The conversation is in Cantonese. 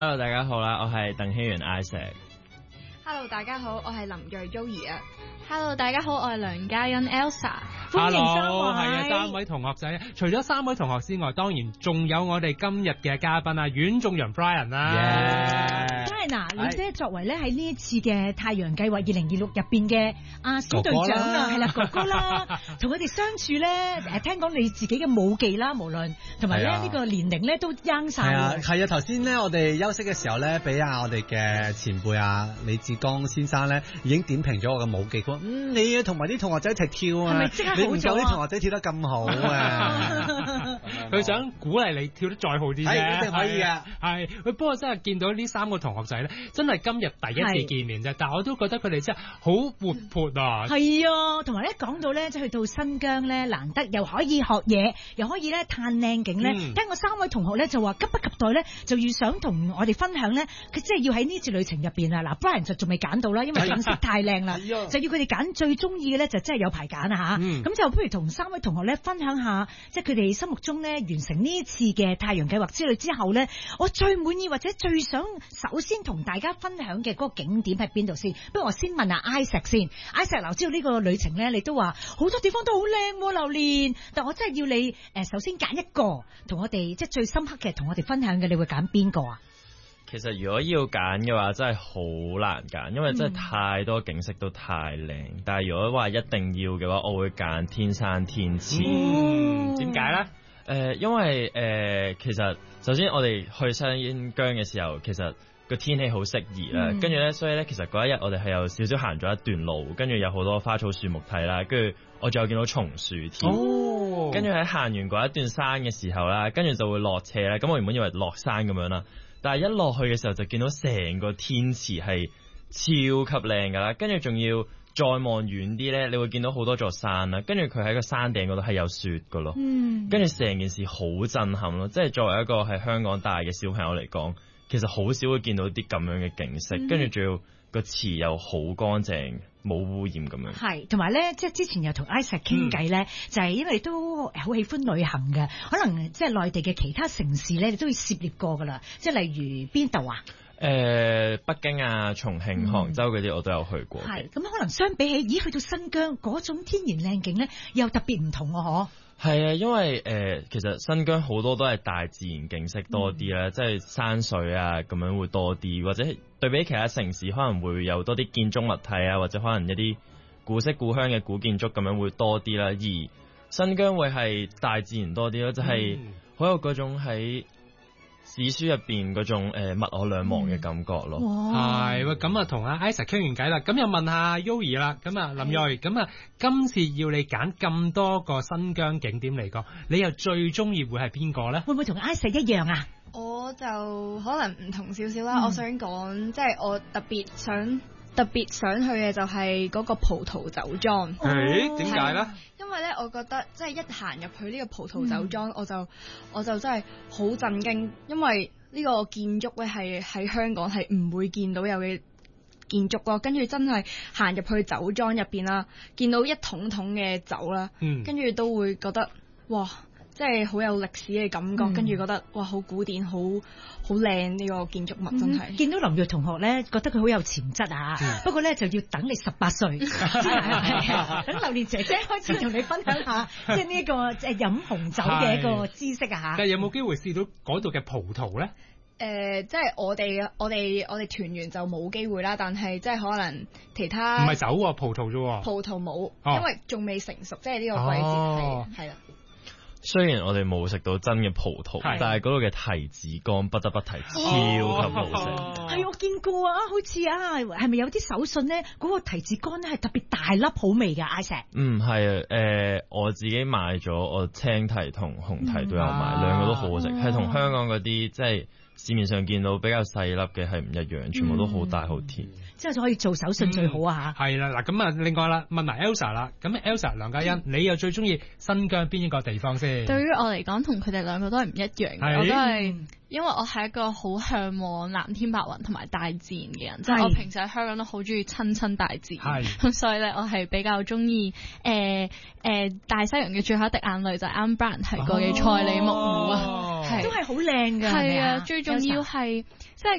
Hello， 大家好啦，我係鄧希源 Isaac。Hello， 大家好，我係林睿 Yoyi 啊。 Hello， 大家好，我係梁嘉欣 Elsa。 歡迎三位同學仔。除咗三位同學之外，當然仲有我哋今日嘅嘉賓啊，阮仲陽 Brian 啦。 嗱，你即係作為咧喺呢一次嘅太陽計劃2026入邊嘅小隊長啊，係啦哥哥啦，同佢哋相處咧，聽講你自己嘅武技啦，無論同埋咧呢個年齡咧都 young 晒。 係啊，頭先咧我哋休息嘅時候咧，俾我哋嘅前輩李志剛先生咧已經點評咗我嘅武技，佢話你同埋啲同學仔一齊跳啊， 係咪即刻好咗啊？ 你唔夠啲同學仔跳得咁好啊！ 佢想鼓勵你跳得再好啲啫， 係一定可以嘅。 係，不過真係見到呢三個同學仔咧，真係今日第一次見面啫，但係我都覺得佢哋真係好活潑啊！ 係啊，同埋咧講到咧，即係去到新疆咧，難得又可以學嘢，又可以咧嘆靚景咧。聽我三位同學咧就話急不及待咧，就要想同我哋分享咧，佢即係要喺呢次旅程入邊啊！嗱 ，Brian 就仲未揀到啦，因為景色太靚啦，就要佢哋揀最中意嘅咧，就真係有排揀啊嚇！咁就不如同三位同學咧分享下，即係佢哋心目中咧完成呢次嘅太陽計劃之旅之後咧，我最滿意或者最想首先同大家分享嘅嗰個景點喺邊度先？不如我先問下 Isaac 先。Isaac，嗱，知道呢個旅程咧，你都話好多地方都好靚喎，榴蓮。但我真係要你首先揀一個同我哋即係最深刻嘅，同我哋分享嘅，你會揀邊個啊？ 其實如果要揀嘅話，真係好難揀，因為真係太多景色都太靚。但係如果話一定要嘅話，我會揀天山天池。 點解咧？ 因為其實首先我哋去新疆嘅時候，其實個天氣好適宜啦，跟住咧，所以咧，其實嗰一日我哋係有少少行咗一段路，跟住有好多花草樹木睇啦，跟住我仲有見到松樹添，跟住喺行完嗰一段山嘅時候啦，跟住就會落斜啦，咁我原本以為落山咁樣啦，但係一落去嘅時候就見到成個天池係超級靚噶啦，跟住仲要再望遠啲咧，你會見到好多座山啦，跟住佢喺個山頂嗰度係有雪噶咯，跟住成件事好震撼咯，即係作為一個喺香港大嘅小朋友嚟講，其實好少會見到啲咁樣嘅景色，跟住仲要個池又好乾淨，冇污染咁樣。 係，同埋咧，即係之前又同 Isaac 傾偈咧，就係因為都好喜歡旅行嘅，可能即係內地嘅其他城市咧，你都會涉獵過噶啦，即係例如邊度啊？ 北京啊、重慶、杭州嗰啲我都有去過。 係，咁可能相比起，咦，去到新疆嗰種天然靚景咧，又特別唔同喎，嗬？ 係啊，因為其實新疆好多都係大自然景色多啲啦，即係山水啊咁樣會多啲，或者對比其他城市可能會有多啲建築物體啊，或者可能一啲古色古香嘅古建築咁樣會多啲啦。而新疆會係大自然多啲咯，就係好有嗰種喺史書入邊嗰種物我兩忘嘅感覺咯。 係喂，咁啊同阿 Isaac 傾完偈啦，咁又問下 Yoyi 啦，咁啊林睿，咁啊今次要你揀咁多個新疆景點嚟講，你又最中意會係邊個咧？ 會唔會同 Isaac 一樣啊？ 我就可能唔同少少啦。我想講，即係我特別想去嘅就係嗰個葡萄酒莊。 點解咧？ 因為咧，我覺得即係一行入去呢個葡萄酒莊，我就真係好震驚，因為呢個建築咧係喺香港係唔會見到有嘅建築咯。跟住真係行入去酒莊入邊啦，見到一桶桶嘅酒啦，跟住都會覺得哇！即係好有歷史嘅感覺，跟住覺得哇，好古典，好靚呢個建築物真係。 見到林睿同學咧，覺得佢好有潛質啊！不過咧就要等你18歲，等榴蓮姐姐開始同你分享下，即係呢一個飲紅酒嘅一個知識啊嚇。 但係有冇機會試到嗰度嘅葡萄咧？ 即係我哋團員就冇機會啦，但係即係可能其他唔係酒喎，葡萄啫喎。 葡萄冇，因為仲未成熟，即係呢個季節係啦。 雖然我哋冇食到真嘅葡萄，但係嗰度嘅提子乾不得不提，超級好食。 係我見過啊，好似啊，係咪有啲手信咧？嗰個提子乾咧係特別大粒，好味㗎，Isaac。 係啊，我自己買咗，我青提同紅提都有買，兩個都好好食，係同香港嗰啲即係市面上見到比較細粒嘅係唔一樣，全部都好大好甜。 之後就可以做手信最好啊嚇。 係啦，嗱咁啊，另外啦，問埋 Elsa 啦，咁 Elsa 梁嘉欣，你又最中意新疆邊一個地方先？ 對於我嚟講，同佢哋兩個都係唔一樣嘅，我都係。因為我係一個好向往藍天白雲同埋大自然嘅人，即係我平時喺香港都好中意親大自然，咁所以咧我係比較中意大西洋嘅最後一滴眼淚就係啱 Brian 提過嘅賽里木湖啊， 都係好靚㗎， 係啊，最重要係即係